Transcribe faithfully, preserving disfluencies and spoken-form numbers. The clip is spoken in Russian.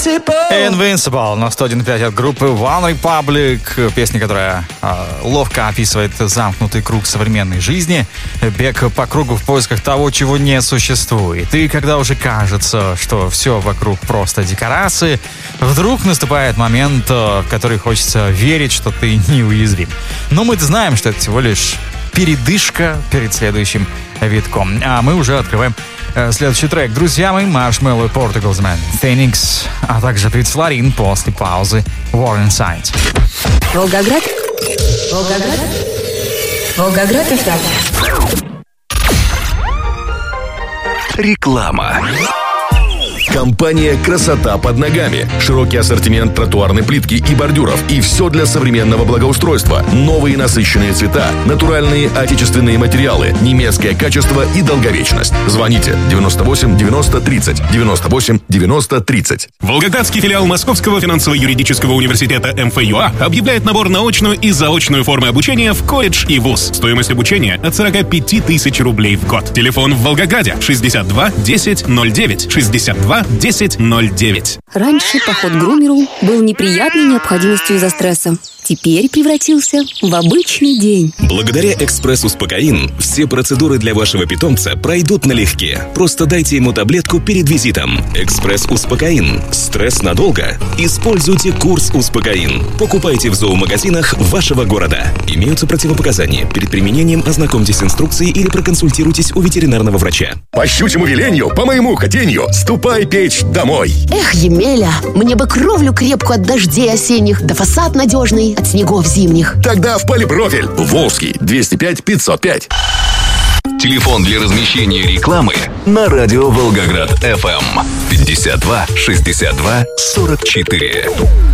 Invincible на сто один и пять от группы One Republic. Песня, которая э, ловко описывает замкнутый круг современной жизни. Бег по кругу в поисках того, чего не существует. И когда уже кажется, что все вокруг просто декорации, вдруг наступает момент, в который хочется верить, что ты неуязвим. Но мы-то знаем, что это всего лишь передышка перед следующим витком. А мы уже открываем э, следующий трек. Друзья мои, Marshmello и Portugal's Man, Phoenix, а также Флорин после паузы War Inside. Волгоград. Волгоград. Волгоград эф эм. Реклама. Компания «Красота под ногами». Широкий ассортимент тротуарной плитки и бордюров. И все для современного благоустройства. Новые насыщенные цвета, натуральные отечественные материалы, немецкое качество и долговечность. Звоните девяносто восемь девяносто тридцать, девяносто восемь девяносто тридцать. Волгоградский филиал Московского финансово-юридического университета эм эф ю а объявляет набор на очную и заочную формы обучения в колледж и вуз. Стоимость обучения от сорок пять тысяч рублей в год. Телефон в Волгограде шестьдесят два десять ноль девять, шестьдесят два десять ноль девять. Раньше поход к грумеру был неприятной необходимостью из-за стресса. Теперь превратился в обычный день. Благодаря «Экспресс-Успокоин» все процедуры для вашего питомца пройдут налегке. Просто дайте ему таблетку перед визитом. «Экспресс-Успокоин». Стресс надолго? Используйте курс «Успокоин». Покупайте в зоомагазинах вашего города. Имеются противопоказания. Перед применением ознакомьтесь с инструкцией или проконсультируйтесь у ветеринарного врача. По щучьему велению, по моему хотению, ступай печь домой. Эх, Емеля, мне бы кровлю крепкую от дождей осенних, да фасад надежный от снегов зимних. Тогда в Полипрофиль. Волжский, двести пять пятьсот пять. Телефон для размещения рекламы на радио Волгоград эф эм. пятьдесят два шестьдесят два сорок четыре.